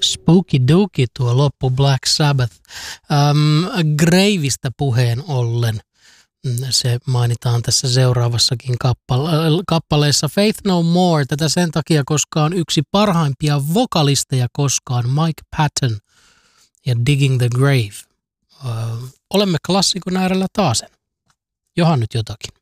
Spooky Dookie tuo loppu Black Sabbath. Graveista puheen ollen. Se mainitaan tässä seuraavassakin kappaleessa. Faith No More. Tätä sen takia, koska on yksi parhaimpia vokalisteja koskaan, Mike Patton ja Digging the Grave. Olemme klassikon äärellä taasen. Johan nyt jotakin.